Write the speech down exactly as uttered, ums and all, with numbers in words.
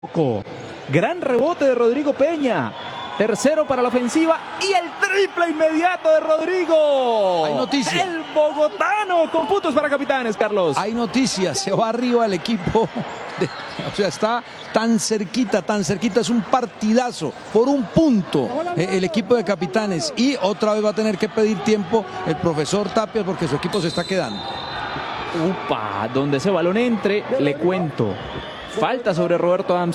Gran rebote de Rodrigo Peña. Tercero para la ofensiva y el triple inmediato de Rodrigo. Hay noticias. El bogotano con puntos para capitanes, Carlos. Hay noticias. Se va arriba el equipo. De, o sea, está tan cerquita, tan cerquita. Es un partidazo por un punto eh, el equipo de capitanes. Y otra vez va a tener que pedir tiempo el profesor Tapia porque su equipo se está quedando. Upa, donde ese balón entre, le cuento. Falta sobre Roberto Adams.